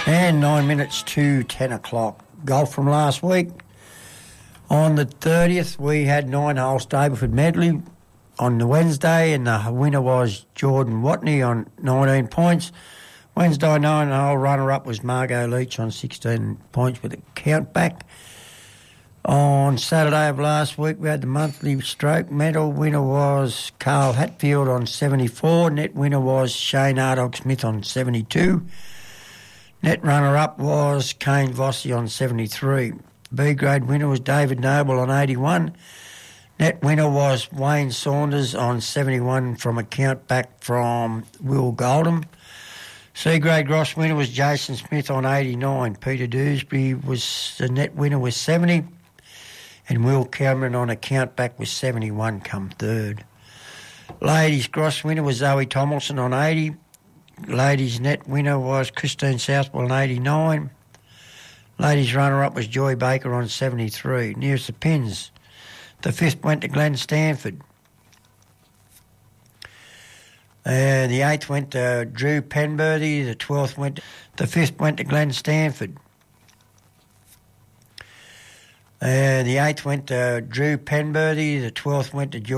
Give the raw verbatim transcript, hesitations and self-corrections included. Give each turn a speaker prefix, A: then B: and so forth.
A: And nine minutes to ten o'clock. Golf from last week. On the thirtieth, we had nine-hole Stableford Medley on the Wednesday, and the winner was Jordan Watney on nineteen points. Wednesday nine-hole runner-up was Margot Leach on sixteen points with a count back. On Saturday of last week, we had the monthly stroke medal. Winner was Carl Hatfield on seventy-four. Net winner was Shane Ardog-Smith on seventy-two. Net runner-up was Kane Vossi on seventy-three. B-grade winner was David Noble on eighty-one. Net winner was Wayne Saunders on seventy-one from a count back from Will Goldham. C-grade gross winner was Jason Smith on eighty-nine. Peter Dewsbury was the net winner was seventy. And Will Cameron on a count back was seventy-one come third. Ladies gross winner was Zoe Tomlinson on eighty. Ladies net winner was Christine Southwell on eighty-nine. Ladies runner-up was Joy Baker on seventy-three. Nearest the pins, the fifth went to Glenn Stanford. Uh, the eighth went to Drew Penberthy. The twelfth went to, the fifth went to Glenn Stanford. Uh, the eighth went to Drew Penberthy. The twelfth went to George